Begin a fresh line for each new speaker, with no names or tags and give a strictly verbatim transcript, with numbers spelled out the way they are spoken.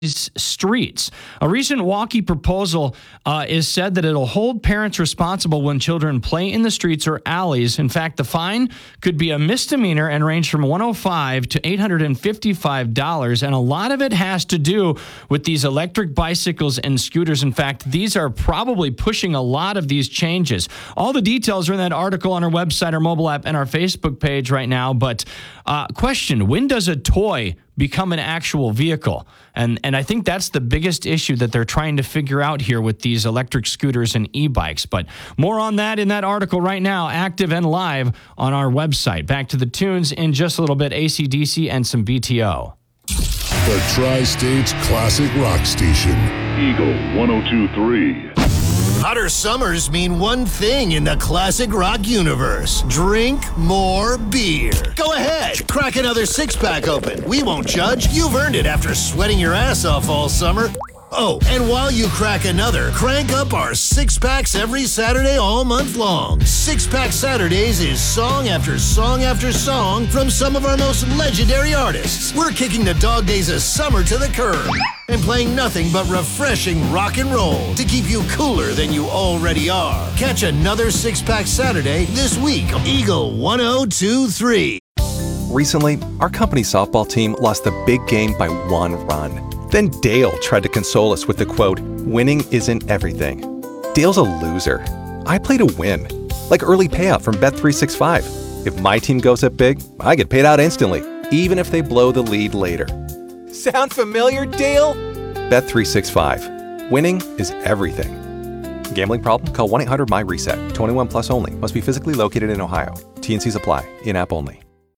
streets. A recent Walkie proposal uh, is said that it'll hold parents responsible when children play in the streets or alleys. In fact, the fine could be a misdemeanor and range from one hundred five dollars to eight hundred fifty-five dollars. And a lot of it has to do with these electric bicycles and scooters. In fact, these are probably pushing a lot of these changes. All the details are in that article on our website, our mobile app, and our Facebook page right now. But uh, question, when does a toy become an actual vehicle? And and I think that's the biggest issue that they're trying to figure out here with these electric scooters and e-bikes. But more on that in that article right now, active and live on our website. Back to the tunes in just a little bit, A C D C and some B T O.
The Tri-States Classic Rock Station.
Eagle one oh two point three.
Hotter summers mean one thing in the classic rock universe. Drink more beer. Go ahead, crack another six-pack open. We won't judge. You've earned it after sweating your ass off all summer. Oh, and while you crack another, crank up our six-packs every Saturday all month long. Six-Pack Saturdays is song after song after song from some of our most legendary artists. We're kicking the dog days of summer to the curb and playing nothing but refreshing rock and roll to keep you cooler than you already are. Catch another Six-Pack Saturday this week on Eagle one oh two point three.
Recently, our company softball team lost the big game by one run. Then Dale tried to console us with the quote, "Winning isn't everything." Dale's a loser. I play to win. Like early payout from Bet three sixty-five. If my team goes up big, I get paid out instantly, even if they blow the lead later. Sound familiar, Dale? Bet three sixty-five. Winning is everything. Gambling problem? Call one eight hundred M Y RESET. twenty-one plus only. Must be physically located in Ohio. T and Cs apply. In-app only.